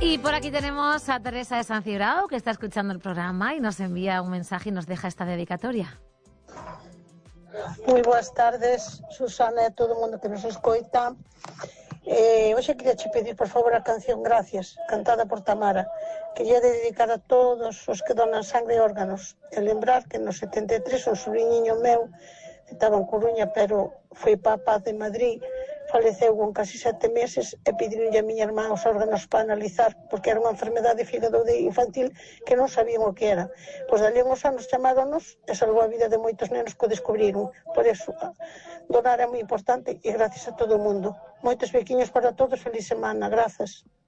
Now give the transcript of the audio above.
Y por aquí tenemos a Teresa de San Cibrao, que está escuchando el programa y nos envía un mensaje y nos deja esta dedicatoria. Moi boas tardes, Susana e todo o mundo que nos escoita. Hoxe queria che pedir, por favor, a canción Gracias, cantada por Tamara. Quería dedicar a todos os que donan sangre e órganos. E lembrar que no 73 un sobrinho meu estaba en Coruña, pero foi papa de Madrid, faleceu con casi 7 meses e pedironlle a miña irmá os órganos para analizar, porque era unha enfermedade de fígado infantil que non sabían o que era. Pois dali uns anos chamáronos e salvou a vida de moitos nenos que o descubriron. Por eso, donar é moi importante e gracias a todo o mundo. Moitos bequiños para todos, feliz semana, grazas.